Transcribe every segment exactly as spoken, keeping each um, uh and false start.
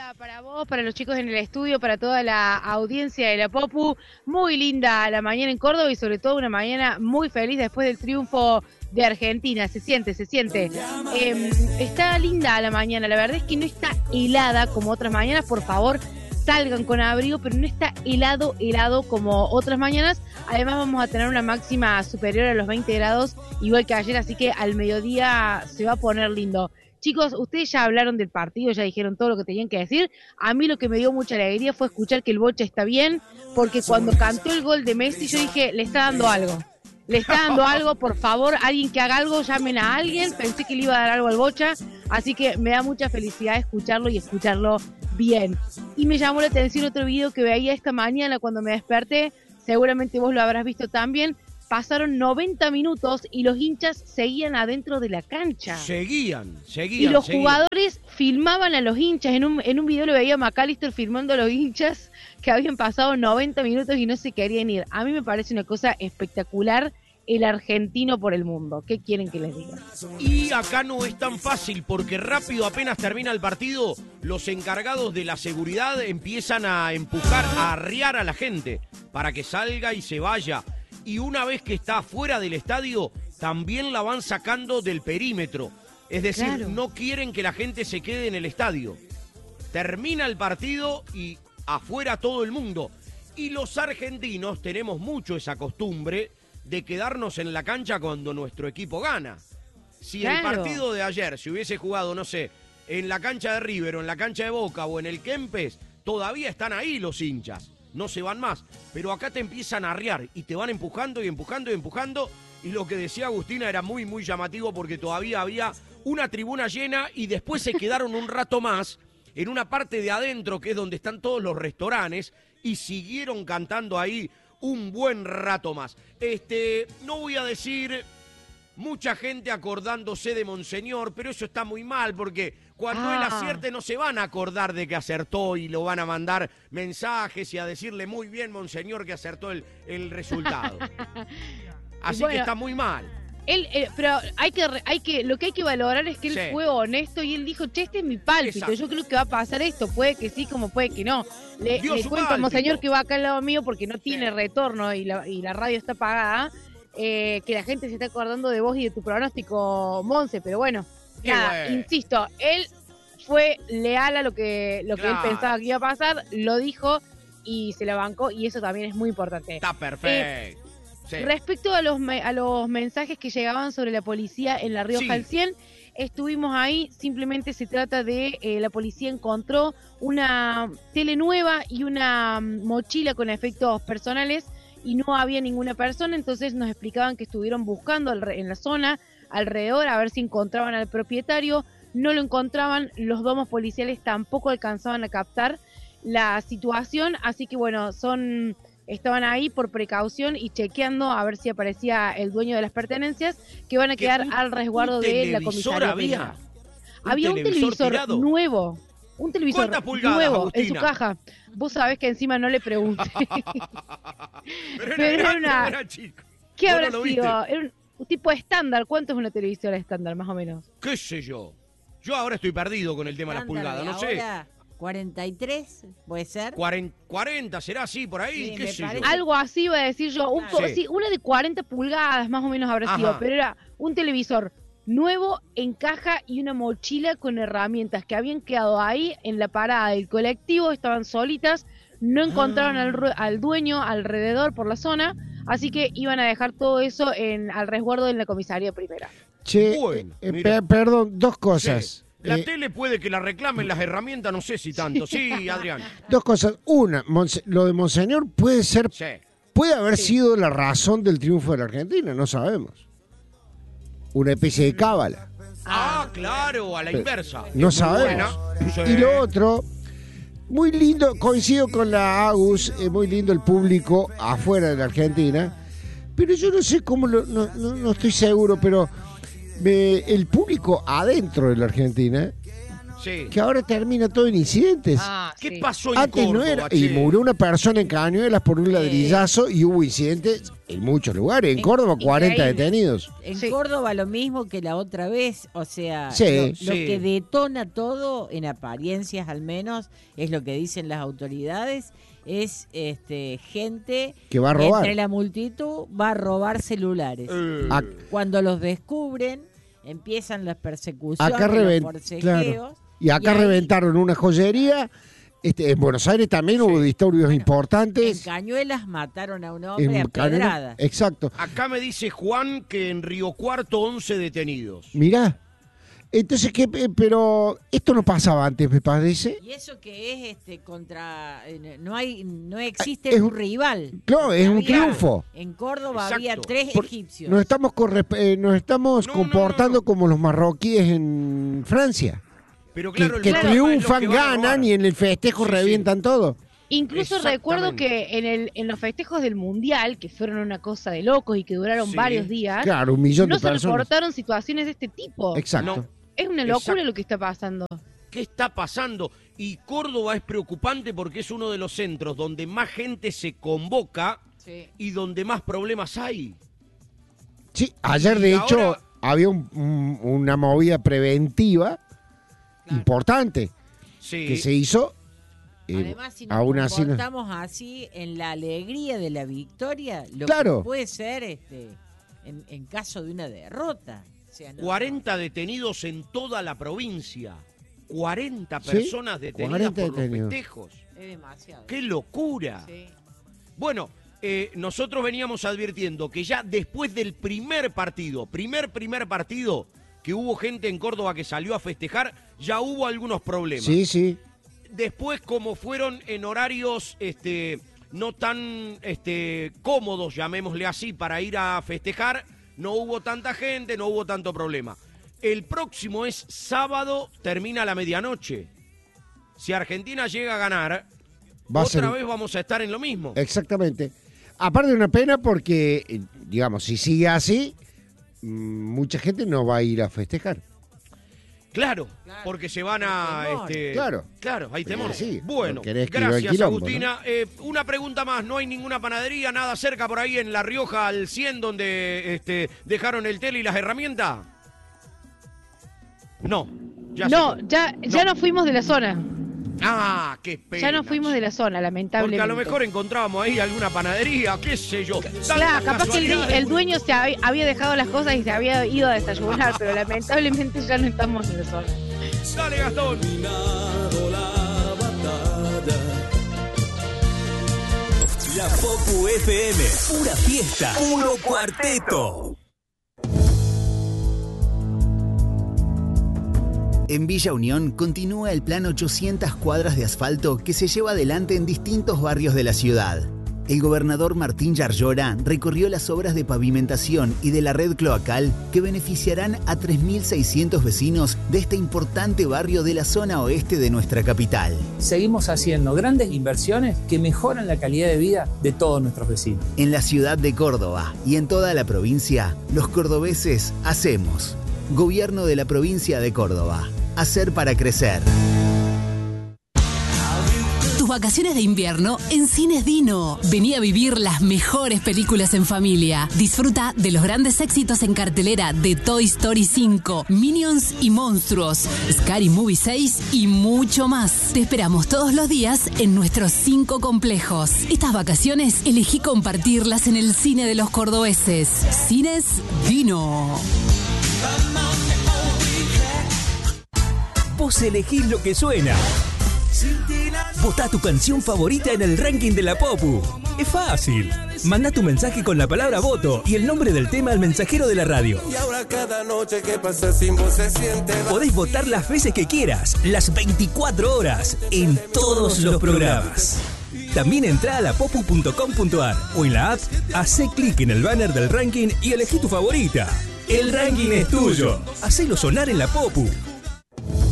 día para vos, para los chicos en el estudio, para toda la audiencia de la Popu. Muy linda la mañana en Córdoba y sobre todo una mañana muy feliz después del triunfo de Argentina. Se siente, se siente. Eh, está linda la mañana, la verdad es que no está helada como otras mañanas. Por favor, salgan con abrigo, pero no está helado, helado como otras mañanas. Además vamos a tener una máxima superior a los veinte grados, igual que ayer, así que al mediodía se va a poner lindo. Chicos, ustedes ya hablaron del partido, ya dijeron todo lo que tenían que decir. A mí lo que me dio mucha alegría fue escuchar que el Bocha está bien, porque cuando cantó el gol de Messi yo dije, le está dando algo. Le está dando algo, por favor, alguien que haga algo, llamen a alguien. Pensé que le iba a dar algo al Bocha, así que me da mucha felicidad escucharlo y escucharlo bien. Y me llamó la atención otro video que veía esta mañana cuando me desperté, seguramente vos lo habrás visto también. Pasaron noventa minutos y los hinchas seguían adentro de la cancha. Seguían, seguían. Y los seguían. jugadores filmaban a los hinchas. En un, en un video lo veía a McAllister filmando a los hinchas que habían pasado noventa minutos y no se querían ir. A mí me parece una cosa espectacular el argentino por el mundo. ¿Qué quieren que les diga? Y acá no es tan fácil porque rápido, apenas termina el partido, los encargados de la seguridad empiezan a empujar, a arriar a la gente para que salga y se vaya. Y una vez que está fuera del estadio, también la van sacando del perímetro. Es decir, claro, no quieren que la gente se quede en el estadio. Termina el partido y afuera todo el mundo. Y los argentinos tenemos mucho esa costumbre de quedarnos en la cancha cuando nuestro equipo gana. Si claro, el partido de ayer se hubiese jugado, no sé, en la cancha de River o en la cancha de Boca o en el Kempes, todavía están ahí los hinchas. No se van más, pero acá te empiezan a arriar y te van empujando y empujando y empujando, y lo que decía Agustina era muy, muy llamativo porque todavía había una tribuna llena y después se quedaron un rato más en una parte de adentro que es donde están todos los restaurantes y siguieron cantando ahí un buen rato más. Este, no voy a decir mucha gente acordándose de Monseñor, pero eso está muy mal porque cuando ah. él acierte no se van a acordar de que acertó y lo van a mandar mensajes y a decirle muy bien, Monseñor, que acertó el, el resultado. Así bueno, que está muy mal. Él, eh, pero hay que, hay que, lo que hay que valorar es que él sí. fue honesto y él dijo, che, este es mi pálpito, exacto, yo creo que va a pasar esto, puede que sí, como puede que no. Le, le cuento a Monseñor que va acá al lado mío porque no tiene sí. retorno y la, y la radio está apagada, eh, que la gente se está acordando de vos y de tu pronóstico, Monse, pero bueno. Nada, bueno. Insisto, él fue leal a lo que lo claro. que él pensaba que iba a pasar, lo dijo y se la bancó y eso también es muy importante. Está perfecto. Eh, sí. Respecto a los a los mensajes que llegaban sobre la policía en La Rioja sí. al cien, estuvimos ahí, simplemente se trata de, eh, la policía encontró una tele nueva y una mochila con efectos personales y no había ninguna persona, entonces nos explicaban que estuvieron buscando en la zona alrededor a ver si encontraban al propietario, no lo encontraban, los domos policiales tampoco alcanzaban a captar la situación, así que bueno, son estaban ahí por precaución y chequeando a ver si aparecía el dueño de las pertenencias que van a quedar un, al resguardo de la comisaría. Había un había un televisor tirado. nuevo, un televisor nuevo Agustina? En su caja. Vos sabés que encima no le pregunté. Pero era, Pero era una... era chico. ¿Qué habrá sido? Era un, un tipo estándar. ¿Cuánto es una televisora estándar, más o menos? ¿Qué sé yo? Yo ahora estoy perdido con el tema de las pulgadas, no sé. cuarenta y tres, ¿puede ser? cuarenta, cuarenta será así, por ahí, sí, qué sé yo. Algo así iba a decir yo. Un sí. Sí, una de cuarenta pulgadas más o menos habrá Ajá. sido, pero era un televisor nuevo en caja y una mochila con herramientas que habían quedado ahí en la parada del colectivo, estaban solitas, no encontraron ah. al, al dueño alrededor por la zona, así que iban a dejar todo eso en al resguardo en la comisaría primera. Che, bueno, eh, eh, perdón, dos cosas. Sí. La eh, tele puede que la reclamen, las herramientas no sé si tanto. Sí, Adrián. Dos cosas. Una, Monse, lo de Monseñor puede ser, sí. puede haber sí. sido la razón del triunfo de la Argentina, no sabemos. Una especie de cábala. Ah, claro, a la Pero, inversa. No sabemos. Sí. Y lo otro, muy lindo, coincido con la Agus, es muy lindo el público afuera de la Argentina, pero yo no sé cómo, lo, no, no, no estoy seguro, pero... el público adentro de la Argentina Sí. que ahora termina todo en incidentes. Ah, ¿Qué sí. pasó en Antes Córdoba, no era, che? y murió una persona en Cañuelas por un ladrillazo y hubo incidentes en muchos lugares. En En- Córdoba, cuarenta increíble. detenidos. En Sí. Córdoba lo mismo que la otra vez, o sea, Sí. lo, lo Sí. que detona todo, en apariencias al menos, es lo que dicen las autoridades, es este gente Que va a robar. entre la multitud va a robar celulares. Eh, Ac- Cuando los descubren, empiezan las persecuciones, Acá los reven- forcejeos. claro. Y acá ahí, reventaron una joyería. Este, en Buenos Aires también hubo disturbios En importantes. Cañuelas mataron a un hombre En a Cañuelas- pedrada. Exacto. Acá me dice Juan que en Río Cuarto once detenidos. Mirá. Entonces, ¿qué? Eh, Pero esto no pasaba antes, me parece. Y eso que es este contra eh, no hay no existe Es un un- rival. Claro, es un Había- triunfo. En Córdoba Exacto. había tres Por- egipcios. Nos estamos, corre- eh, nos estamos No, no, comportando no, no. como los marroquíes en Francia. Pero Que, claro, el que problema es los triunfan, que van a robar. ganan y en el festejo Sí, revientan todo. Incluso recuerdo que en, el, en los festejos del Mundial, que fueron una cosa de locos y que duraron Sí. varios días, Claro, un millón no de se personas. reportaron situaciones de este tipo. Exacto. No. Es una locura Exacto. lo que está pasando. ¿Qué está pasando? Y Córdoba es preocupante porque es uno de los centros donde más gente se convoca y donde más problemas hay. Sí, ayer de Y hecho ahora- había un- un- una movida preventiva importante Sí. que se hizo. eh, Además, si nos aún así no- comportamos así en la alegría de la victoria, lo Claro. que puede ser este en, en caso de una derrota. O sea, no- cuarenta detenidos en toda la provincia. cuarenta Sí, personas detenidas cuarenta por detenidos. los festejos. es demasiado. ¡Qué locura! Sí. Bueno, eh, nosotros veníamos advirtiendo que ya después del primer partido, primer, primer partido, que hubo gente en Córdoba que salió a festejar, ya hubo algunos problemas. Sí, sí. Después, como fueron en horarios este, no tan este, cómodos, llamémosle así, para ir a festejar, no hubo tanta gente, no hubo tanto problema. El próximo es sábado, termina a la medianoche. Si Argentina llega a ganar, Va a otra ser- vez vamos a estar en lo mismo. Exactamente. Aparte de una pena porque, eh, digamos, si sigue así, mm, mucha gente no va a ir a festejar. Claro, Claro. porque se van a... Hay temor. Este, Claro. Claro, hay temor. Eh, sí, Bueno, no querés que lo del gracias quilombo, Agustina. Eh, una pregunta más, ¿no hay ninguna panadería, nada cerca por ahí en La Rioja al cien donde este, dejaron el tele y las herramientas? No, ya no, se fue. ya, ya No. nos fuimos de la zona. Ah, qué pena. Ya nos fuimos de la zona, Porque lamentablemente. a lo mejor encontrábamos ahí alguna panadería, qué sé yo. Claro, Tantas capaz que el, di- casualidades. el dueño se había, había dejado las cosas y se había ido a desayunar, pero lamentablemente ya no estamos en la zona. Dale, Gastón. La Popu F M, pura fiesta, puro cuarteto. En Villa Unión continúa el plan ochocientas cuadras de asfalto que se lleva adelante en distintos barrios de la ciudad. El gobernador Martín Yarlora recorrió las obras de pavimentación y de la red cloacal que beneficiarán a tres mil seiscientos vecinos de este importante barrio de la zona oeste de nuestra capital. Seguimos haciendo grandes inversiones que mejoran la calidad de vida de todos nuestros vecinos. En la ciudad de Córdoba y en toda la provincia, los cordobeses hacemos. Gobierno de la provincia de Córdoba. Hacer para crecer. Tus vacaciones de invierno en Cines Dino. Vení a vivir las mejores películas en familia. Disfruta de los grandes éxitos en cartelera de Toy Story cinco, Minions y Monstruos, Scary Movie seis y mucho más. Te esperamos todos los días en nuestros cinco complejos. Estas vacaciones elegí compartirlas en el cine de los cordobeses. Cines Dino. Vos elegís lo que suena. Votá tu canción favorita en el ranking de la Popu. Es fácil. Manda tu mensaje con la palabra voto y el nombre del tema al mensajero de la radio. Y ahora cada noche que pasa sin vos se siente. Podés votar las veces que quieras, las veinticuatro horas, en todos los programas. También entrá a la popu punto com punto ar o en la app, hacé clic en el banner del ranking y elegí tu favorita. El ranking es tuyo. Hacelo sonar en la Popu.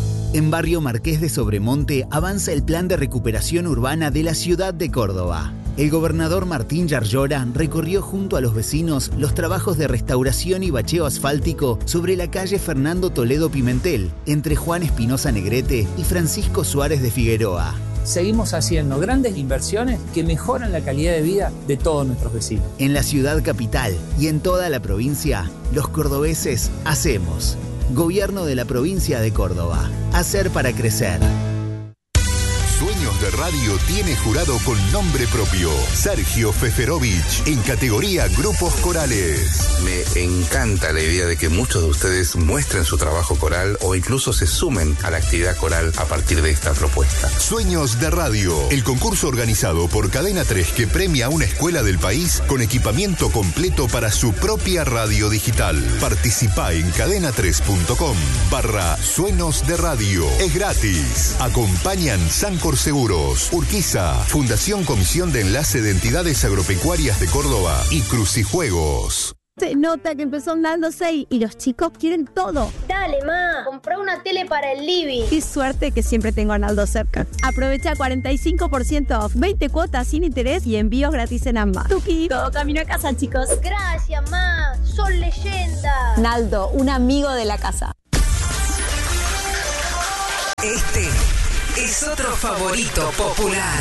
En Barrio Marqués de Sobremonte avanza el plan de recuperación urbana de la ciudad de Córdoba. El gobernador Martín Yarlora recorrió junto a los vecinos los trabajos de restauración y bacheo asfáltico sobre la calle Fernando Toledo Pimentel, entre Juan Espinosa Negrete y Francisco Suárez de Figueroa. Seguimos haciendo grandes inversiones que mejoran la calidad de vida de todos nuestros vecinos. En la ciudad capital y en toda la provincia, los cordobeses hacemos. Gobierno de la provincia de Córdoba. Hacer para crecer. Sueños de Radio tiene jurado con nombre propio. Sergio Feferovich, en categoría Grupos Corales. Me encanta la idea de que muchos de ustedes muestren su trabajo coral o incluso se sumen a la actividad coral a partir de esta propuesta. Sueños de Radio, el concurso organizado por Cadena tres que premia a una escuela del país con equipamiento completo para su propia radio digital. Participa en cadena tres punto com barra Sueños de Radio. Es gratis. Acompañan Sancor Seguros, Urquiza, Fundación Comisión de Enlace de Entidades Agropecuarias de Córdoba y Crucijuegos. Se nota que empezó Naldo seis y los chicos quieren todo. Dale, ma, comprá una tele para el living. Qué suerte que siempre tengo a Naldo cerca. Aprovecha cuarenta y cinco por ciento off, veinte cuotas sin interés y envíos gratis en ambas. Tuki, todo camino a casa, chicos. Gracias, ma, son leyendas. Naldo, un amigo de la casa. Este es otro favorito popular.